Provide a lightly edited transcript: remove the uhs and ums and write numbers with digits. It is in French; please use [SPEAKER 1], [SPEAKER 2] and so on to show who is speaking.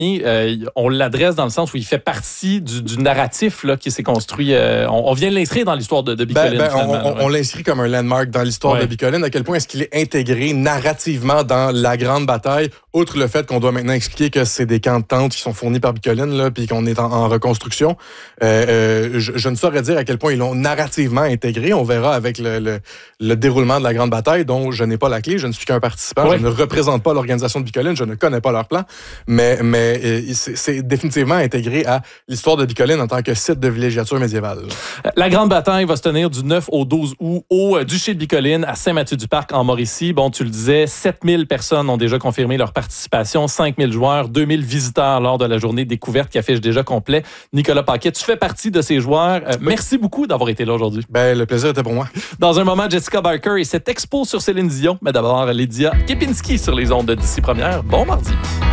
[SPEAKER 1] on l'adresse dans le sens où il fait partie du narratif là, qui s'est construit. On vient de l'inscrire dans l'histoire de Bicoline.
[SPEAKER 2] On l'inscrit comme un landmark dans l'histoire de Bicoline. À quel point est-ce qu'il est intégré narrativement dans la grande bataille, outre le fait qu'on doit maintenant expliquer que c'est des camps de tentes qui sont fournis par Bicoline, là, puis qu'on est en reconstruction. Je ne saurais dire à quel point ils l'ont narrativement intégré. On verra avec le déroulement de la grande bataille, dont je n'ai pas la clé. Je ne suis qu'un participant. Je ne représente pas l'organisation de Bicoline. Je ne connais pas leur plan. Mais c'est définitivement intégré à l'histoire de Bicoline en tant que site de villégiature médiévale.
[SPEAKER 1] La grande bataille va se tenir du 9 au 12 août au Duché de Bicoline à Saint-Mathieu-du-Parc en Mauricie. Bon, tu le disais, 7000 personnes ont déjà confirmé leur participation, 5000 joueurs, 2000 visiteurs lors de la journée découverte qui affiche déjà complet. Nicolas Paquet, tu fais partie de ces joueurs. Merci beaucoup d'avoir été là aujourd'hui.
[SPEAKER 2] Le plaisir était pour moi.
[SPEAKER 1] Dans un moment, Jessica Barker et cette expo sur Céline Dion. Mais d'abord, Lydia Kepinski sur les ondes de d'ici première. Bon mardi.